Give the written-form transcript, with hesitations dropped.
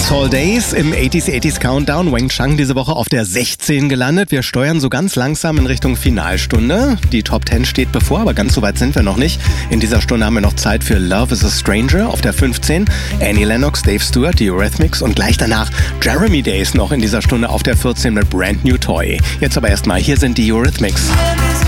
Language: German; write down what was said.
Dancehall Days im 80s Countdown. Wang Chung diese Woche auf der 16 gelandet. Wir steuern so ganz langsam in Richtung Finalstunde. Die Top 10 steht bevor, aber ganz so weit sind wir noch nicht. In dieser Stunde haben wir noch Zeit für Love is a Stranger auf der 15. Annie Lennox, Dave Stewart, die Eurythmics und gleich danach Jeremy Days noch in dieser Stunde auf der 14 mit Brand New Toy. Jetzt aber erstmal, hier sind die Eurythmics.